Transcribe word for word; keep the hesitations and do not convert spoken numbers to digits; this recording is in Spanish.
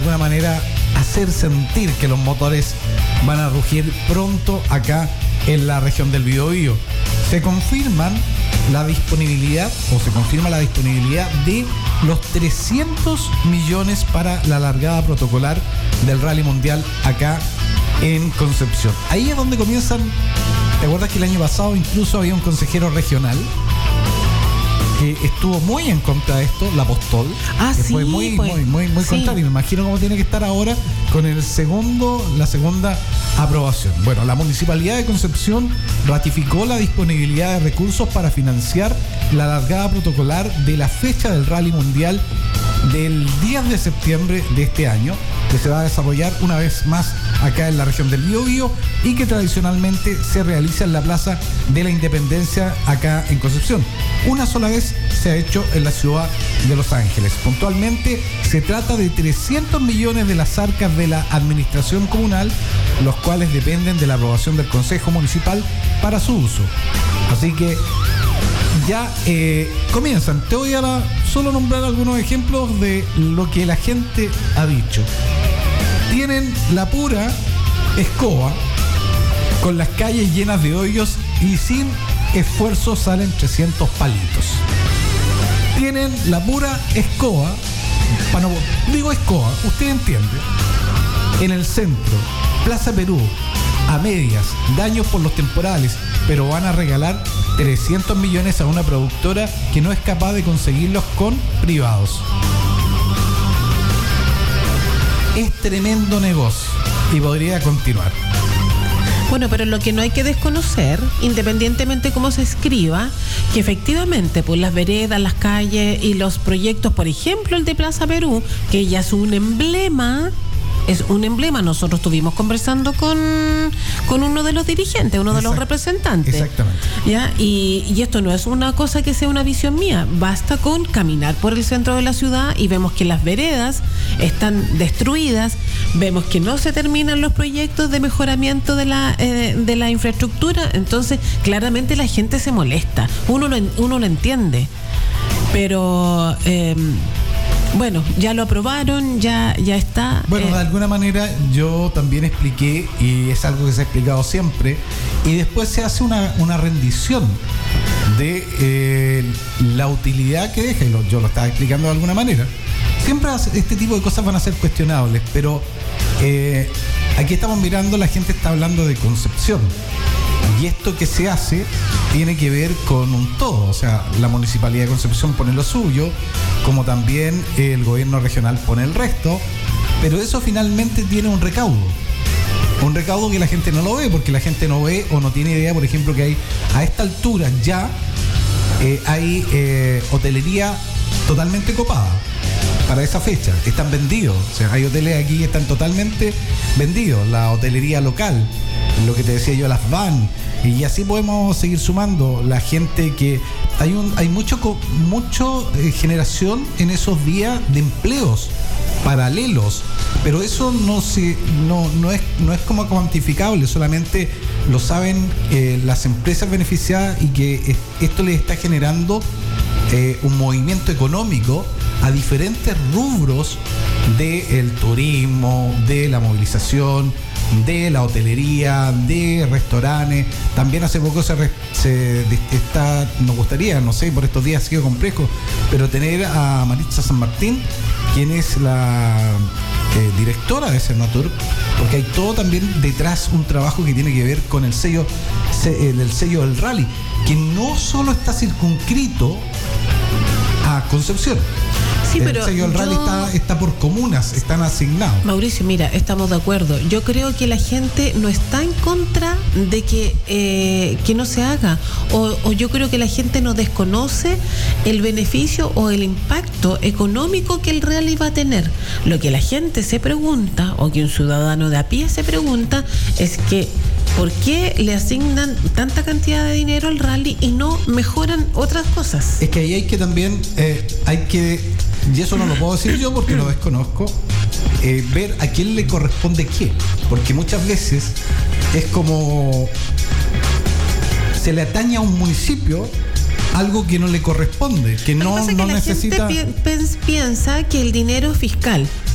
alguna manera hacer sentir que los motores van a rugir pronto acá en la región del Biobío. Se confirman la disponibilidad o se confirma la disponibilidad de los trescientos millones para la largada protocolar del Rally Mundial acá en Concepción. Ahí es donde comienzan. ¿Te acuerdas que el año pasado incluso había un consejero regional que estuvo muy en contra de esto, la Apostol, ah, que sí, fue muy, pues, muy, muy, muy sí. contrario? Me imagino cómo tiene que estar ahora con el segundo, la segunda aprobación. Bueno, la Municipalidad de Concepción ratificó la disponibilidad de recursos para financiar la largada protocolar de la fecha del Rally Mundial del diez de septiembre de este año, que se va a desarrollar una vez más acá en la región del Biobío y que tradicionalmente se realiza en la Plaza de la Independencia acá en Concepción. Una sola vez se ha hecho en la ciudad de Los Ángeles. Puntualmente se trata de trescientos millones de las arcas de la administración comunal, los cuales dependen de la aprobación del Consejo Municipal para su uso. Así que ya eh, comienzan. Te voy a la, solo nombrar algunos ejemplos de lo que la gente ha dicho. Tienen la pura escoba con las calles llenas de hoyos y sin esfuerzo salen trescientos palitos. Tienen la pura escoba, para no, digo escoba, usted entiende, en el centro, Plaza Perú, a medias, daños por los temporales, pero van a regalar trescientos millones a una productora que no es capaz de conseguirlos con privados. Es tremendo negocio y podría continuar. Bueno, pero lo que no hay que desconocer, independientemente cómo se escriba, que efectivamente, pues las veredas, las calles y los proyectos, por ejemplo, el de Plaza Perú, que ya es un emblema, es un emblema. Nosotros estuvimos conversando con, con uno de los dirigentes, uno de los representantes. Exactamente. ¿Ya? Y, y esto no es una cosa que sea una visión mía. Basta con caminar por el centro de la ciudad y vemos que las veredas están destruidas, vemos que no se terminan los proyectos de mejoramiento de la, eh, de la infraestructura. Entonces, claramente la gente se molesta. Uno lo, uno lo entiende. Pero... Eh, Bueno, ya lo aprobaron, ya, ya está. Bueno, eh. de alguna manera yo también expliqué, y es algo que se ha explicado siempre, y después se hace una, una rendición de eh, la utilidad que deja, y lo, yo lo estaba explicando de alguna manera. Siempre este tipo de cosas van a ser cuestionables, pero eh, aquí estamos mirando, la gente está hablando de Concepción. Y esto que se hace tiene que ver con un todo. O sea, la Municipalidad de Concepción pone lo suyo, como también el gobierno regional pone el resto, pero eso finalmente tiene un recaudo. Un recaudo que la gente no lo ve, porque la gente no ve o no tiene idea, por ejemplo, que hay a esta altura ya eh, hay eh, hotelería totalmente copada para esa fecha. Están vendidos. O sea, hay hoteles aquí que están totalmente vendidos. La hotelería local, lo que te decía yo, las van, y así podemos seguir sumando la gente que hay un hay mucho mucho eh, generación en esos días de empleos paralelos, pero eso no se no no es no es como cuantificable, solamente lo saben eh, las empresas beneficiadas, y que es, esto les está generando eh, un movimiento económico a diferentes rubros del turismo, de la movilización, de la hotelería, de restaurantes. También hace poco se, re, se está, nos gustaría, no sé, por estos días ha sido complejo, pero tener a Maritza San Martín, quien es la eh, directora de Cernatur, porque hay todo también detrás un trabajo que tiene que ver con el sello, el sello del rally, que no solo está circunscrito a Concepción. Sí, el pero sello del rally yo... está, está por comunas, están asignados. Mauricio, mira, estamos de acuerdo. Yo creo que la gente no está en contra de que, eh, que no se haga. O, o yo creo que la gente no desconoce el beneficio o el impacto económico que el rally va a tener. Lo que la gente se pregunta, o que un ciudadano de a pie se pregunta, es que ¿por qué le asignan tanta cantidad de dinero al rally y no mejoran otras cosas? Es que ahí hay que también, eh, hay que, y eso no lo puedo decir yo porque lo desconozco, eh, ver a quién le corresponde qué. Porque muchas veces es como se le atañe a un municipio algo que no le corresponde, que no, no necesita. La gente pi- piensa que el dinero fiscal